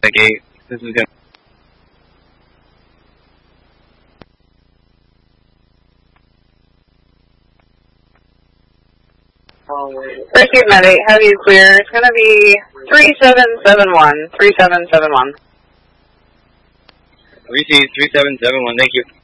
gate. This is good. Rescue medic, have you clear? It's going to be 3771. 3771. Received 3771, thank you.